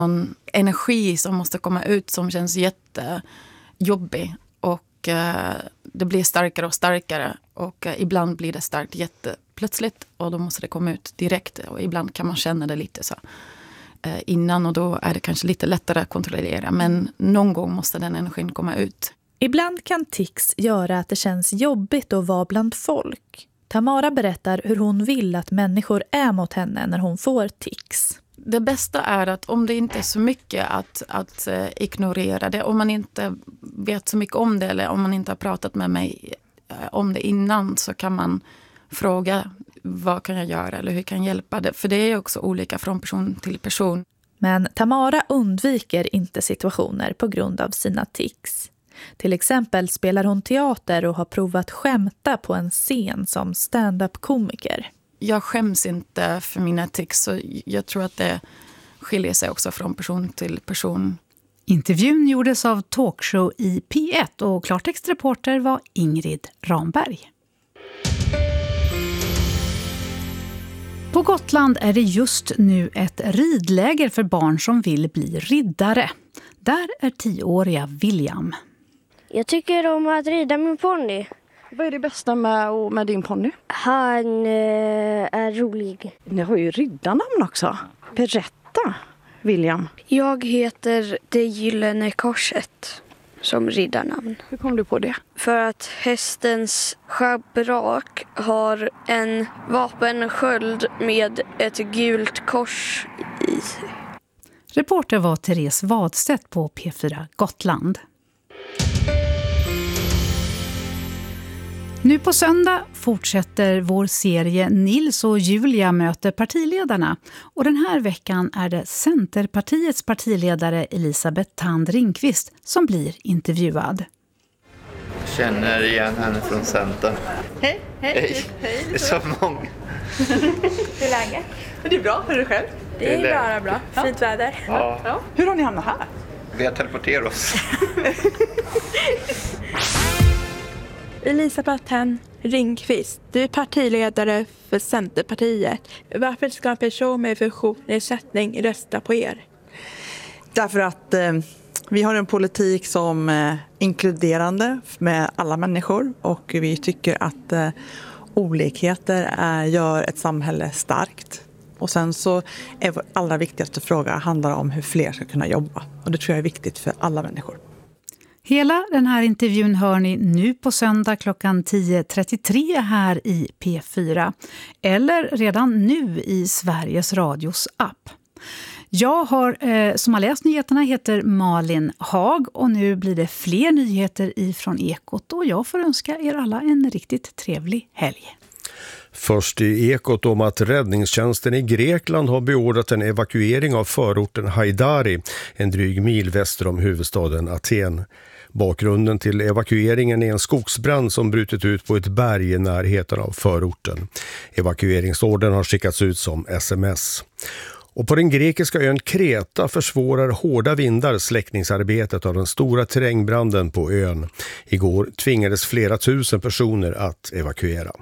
En energi som måste komma ut som känns jättejobbig. Och det blir starkare och starkare. Och ibland blir det starkt jätteplötsligt. Och då måste det komma ut direkt. Och ibland kan man känna det lite så innan. Och då är det kanske lite lättare att kontrollera. Men någon gång måste den energin komma ut. Ibland kan tics göra att det känns jobbigt att vara bland folk. Tamara berättar hur hon vill att människor är mot henne när hon får tics. Det bästa är att om det inte är så mycket att ignorera det. Om man inte vet så mycket om det eller om man inte har pratat med mig om det innan, så kan man fråga vad kan jag göra eller hur kan jag hjälpa det. För det är också olika från person till person. Men Tamara undviker inte situationer på grund av sina tics. Till exempel spelar hon teater och har provat skämta på en scen som stand-up-komiker. Jag skäms inte för mina tics, så jag tror att det skiljer sig också från person till person. Intervjun gjordes av Talkshow i P1 och klartextreporter var Ingrid Ramberg. På Gotland är det just nu ett ridläger för barn som vill bli riddare. Där är 10-åriga William. Jag tycker om att rida min ponny. Vad är det bästa med din ponny? Han är rolig. Ni har ju riddarnamn också. Berätta, William. Jag heter Det Gyllene Korset som riddarnamn. Hur kom du på det? För att hästens schabrak har en vapensköld med ett gult kors i sig. Reporter var Therese Wadstedt på P4 Gotland. Nu på söndag fortsätter vår serie Nils och Julia möter partiledarna. Och den här veckan är det Centerpartiets partiledare Elisabeth Thand Ringqvist som blir intervjuad. Jag känner igen henne från Centern. Hej. Det är så många. Hur är läget? Det är bra, hur är det själv? Det är bra. Fint väder. Ja. Hur har ni hamnat här? Vi har teleporterat oss. Elisabeth Thand Ringqvist, du är partiledare för Centerpartiet. Varför ska en person med funktionsnedsättning rösta på er? Därför att vi har en politik som är inkluderande med alla människor. Och vi tycker att olikheter gör ett samhälle starkt. Och sen så är vår allra viktigaste fråga handlar om hur fler ska kunna jobba. Och det tror jag är viktigt för alla människor. Hela den här intervjun hör ni nu på söndag klockan 10.33 här i P4. Eller redan nu i Sveriges Radios app. Jag som har läst nyheterna heter Malin Hag och nu blir det fler nyheter ifrån Ekot. Och jag får önska er alla en riktigt trevlig helg. Först i Ekot om att räddningstjänsten i Grekland har beordrat en evakuering av förorten Haidari, en dryg mil väster om huvudstaden Aten. Bakgrunden till evakueringen är en skogsbrand som brutit ut på ett berg i närheten av förorten. Evakueringsordern har skickats ut som sms. Och på den grekiska ön Kreta försvårar hårda vindar släckningsarbetet av den stora terrängbranden på ön. Igår tvingades flera tusen personer att evakuera.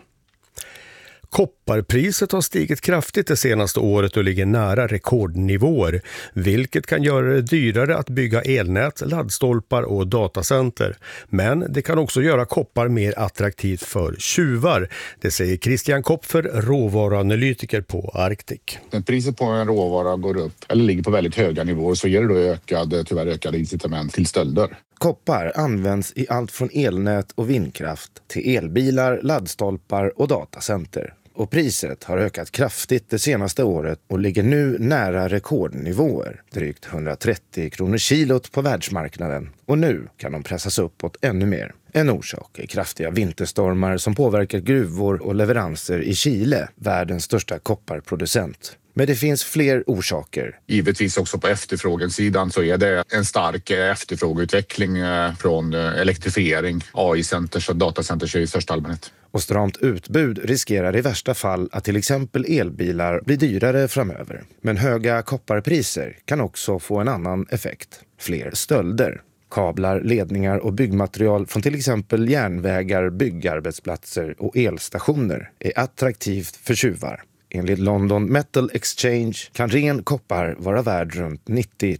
Kopparpriset har stigit kraftigt det senaste året och ligger nära rekordnivåer, vilket kan göra det dyrare att bygga elnät, laddstolpar och datacenter. Men det kan också göra koppar mer attraktivt för tjuvar. Det säger Christian Kopfer, råvaruanalytiker på Arctic. När priset på en råvara går upp eller ligger på väldigt höga nivåer så ger det då tyvärr ökade incitament till stölder. Koppar används i allt från elnät och vindkraft till elbilar, laddstolpar och datacenter. Och priset har ökat kraftigt det senaste året och ligger nu nära rekordnivåer. Drygt 130 kronor kilot på världsmarknaden. Och nu kan de pressas uppåt ännu mer. En orsak är kraftiga vinterstormar som påverkar gruvor och leveranser i Chile, världens största kopparproducent. Men det finns fler orsaker. Givetvis också på efterfrågensidan så är det en stark efterfrågeutveckling från elektrifiering, AI-centers och datacenters i största allmänhet. Och stramt utbud riskerar i värsta fall att till exempel elbilar blir dyrare framöver. Men höga kopparpriser kan också få en annan effekt. Fler stölder. Kablar, ledningar och byggmaterial från till exempel järnvägar, byggarbetsplatser och elstationer är attraktivt för tjuvar. Enligt London Metal Exchange kan ren koppar vara värd runt 90